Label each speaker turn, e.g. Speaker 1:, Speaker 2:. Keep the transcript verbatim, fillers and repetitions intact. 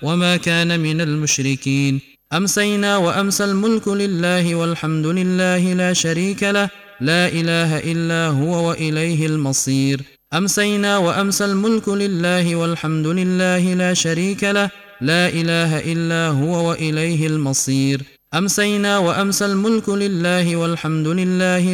Speaker 1: وما كان من المشركين. أمسينا وأمسى الملك لله والحمد لله لا شريك له، لا إله إلا هو وإليه المصير. أمسينا وأمسى الملك لله والحمد لله لا شريك له، لا إله إلا هو وإليه المصير. أمسينا وأمسى الملك لله والحمد لله